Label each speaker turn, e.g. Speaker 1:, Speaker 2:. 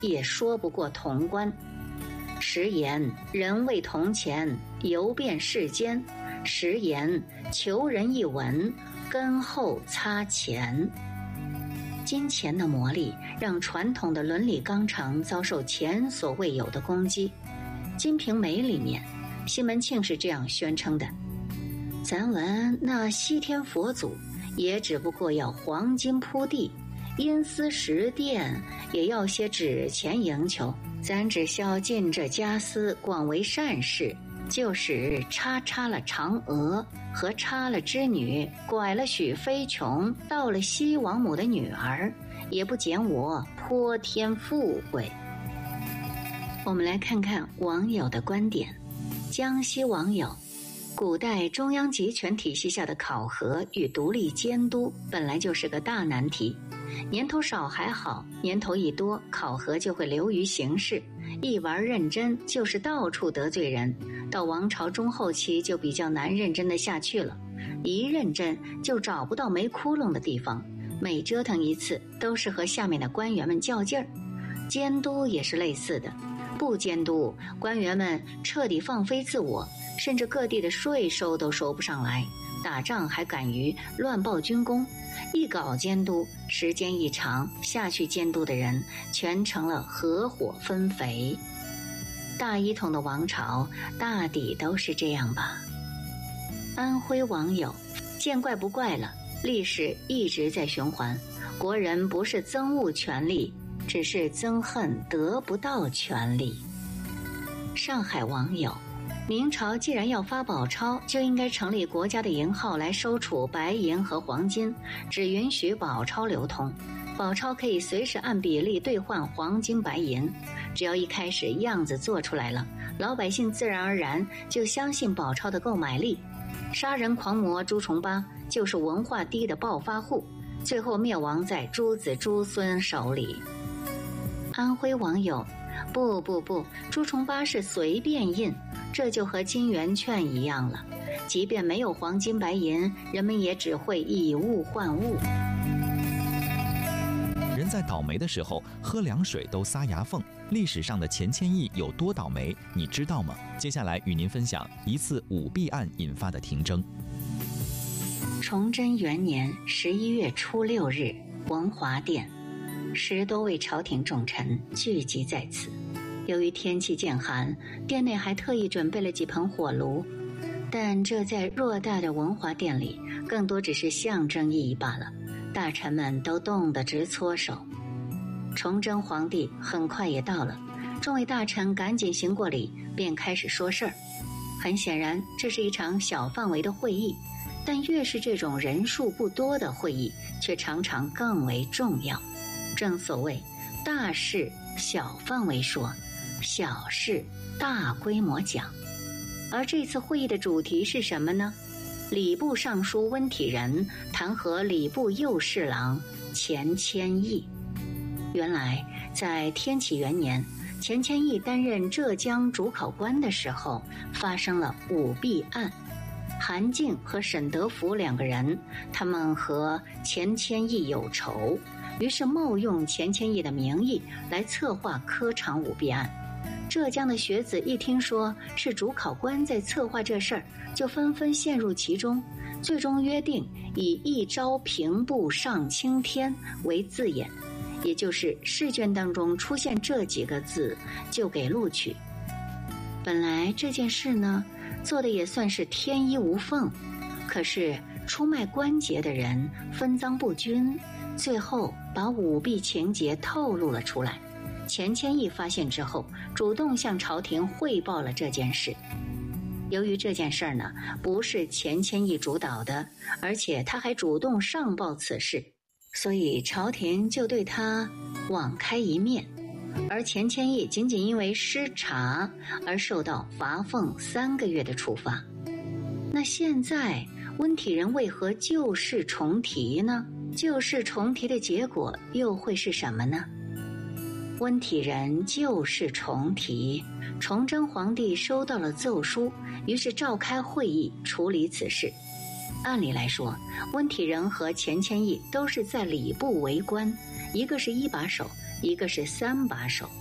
Speaker 1: 也说不过潼关。时言人为铜钱，游遍世间。时言求人一文，根后擦钱。金钱的魔力让传统的伦理纲常遭受前所未有的攻击。《金瓶梅》里面，西门庆是这样宣称的：咱闻那西天佛祖也只不过要黄金铺地，阴司十殿也要些纸钱营求，咱只消尽这家私，广为善事，就使叉了嫦娥和叉了织女，拐了许飞琼，盗了西王母的女儿，也不减我泼天富贵。我们来看看网友的观点。江西网友：古代中央集权体系下的考核与独立监督本来就是个大难题，年头少还好，年头一多，考核就会流于形式，一玩认真就是到处得罪人。到王朝中后期就比较难认真的下去了，一认真就找不到没窟窿的地方，每折腾一次都是和下面的官员们较劲儿。监督也是类似的，不监督，官员们彻底放飞自我，甚至各地的税收都收不上来，打仗还敢于乱报军功。一搞监督，时间一长，下去监督的人全成了合伙分肥。大一统的王朝大抵都是这样吧。安徽网友：见怪不怪了，历史一直在循环，国人不是憎恶权力，只是憎恨得不到权力。上海网友：明朝既然要发宝钞，就应该成立国家的银号来收储白银和黄金，只允许宝钞流通。宝钞可以随时按比例兑换黄金白银，只要一开始样子做出来了，老百姓自然而然就相信宝钞的购买力。杀人狂魔朱重八就是文化低的暴发户，最后灭亡在诸子诸孙手里。安徽网友：不，朱重八是随便印，这就和金圆券一样了，即便没有黄金白银，人们也只会以物换物。
Speaker 2: 人在倒霉的时候喝凉水都撒牙缝，历史上的钱谦益有多倒霉，你知道吗？接下来与您分享一次舞弊案引发的庭争。
Speaker 1: 崇祯元年11月初6日，文华殿，10多位朝廷重臣聚集在此。由于天气渐寒，殿内还特意准备了几盆火炉，但这在偌大的文华殿里，更多只是象征意义罢了。大臣们都冻得直搓手。崇祯皇帝很快也到了，众位大臣赶紧行过礼，便开始说事儿。很显然，这是一场小范围的会议，但越是这种人数不多的会议，却常常更为重要。正所谓大事小范围说，小事大规模讲。而这次会议的主题是什么呢？礼部尚书温体仁弹劾礼部右侍郎钱谦益。原来在天启元年，钱谦益担任浙江主考官的时候，发生了舞弊案。韩静和沈德福两个人，他们和钱谦益有仇，于是冒用钱谦益的名义来策划科场舞弊案。浙江的学子一听说是主考官在策划这事儿，就纷纷陷入其中，最终约定以一朝平步上青天为字眼，也就是试卷当中出现这几个字就给录取。本来这件事呢，做的也算是天衣无缝，可是出卖关节的人分赃不均，最后把舞弊情节透露了出来。钱谦益发现之后，主动向朝廷汇报了这件事。由于这件事呢，不是钱谦益主导的，而且他还主动上报此事，所以朝廷就对他网开一面。而钱谦益仅仅因为失察而受到罚俸3个月的处罚。那现在温体仁为何旧事重提呢？旧事重提的结果又会是什么呢？温体仁旧事重提，崇祯皇帝收到了奏书，于是召开会议处理此事。按理来说，温体仁和钱谦益都是在礼部为官，一个是一把手， 一个是3把手。